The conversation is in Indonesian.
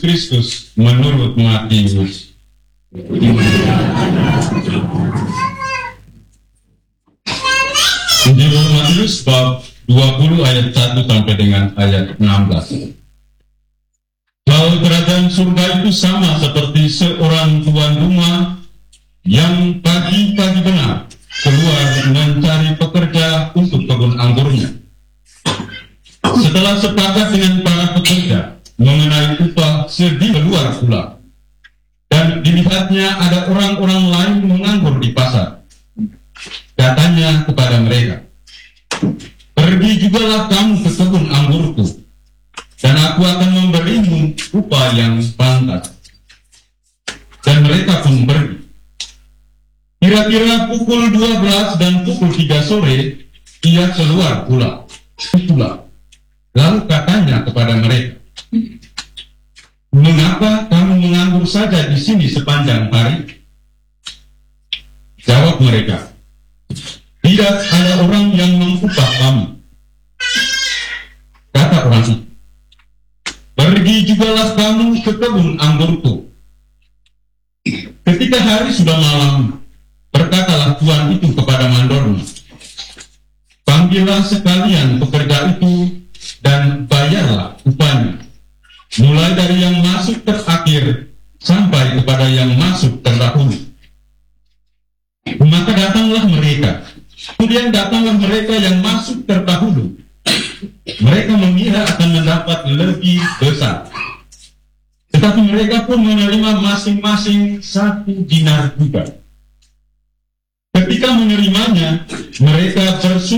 Kristus menurut Matius. Injil Matius bab 20 ayat 1 sampai dengan ayat 16. Hal kerajaan surga itu sama seperti seorang tuan rumah yang pagi-pagi benar keluar mencari pekerja untuk kebun anggurnya. Setelah sepakat dengan para pekerja mengenai upah, sedih keluar pula. Dan dilihatnya ada orang-orang lain menganggur di pasar. Katanya kepada mereka, "Pergi jugalah kamu ke kebun anggurku, dan aku akan memberimu upah yang pantas." Dan mereka pun pergi. Kira-kira pukul 12 dan pukul 3 sore, ia keluar pula. Lalu katanya kepada mereka, "Mengapa kamu menganggur saja di sini sepanjang hari?" Jawab mereka, "Tidak ada orang yang mengupah kami." Kata orang itu, "Pergi jugalah kamu ke kebun anggurku." Ketika hari sudah malam, berkatalah tuan itu kepada mandornya, "Panggillah sekalian pekerja itu dan bayarlah upahnya, mulai dari yang masuk terakhir sampai kepada yang masuk terdahulu." Maka datanglah mereka. Kemudian datanglah mereka yang masuk terdahulu. Mereka mengira akan mendapat lebih besar, tetapi mereka pun menerima masing-masing 1 dinar juga. Ketika menerimanya, mereka bersyukur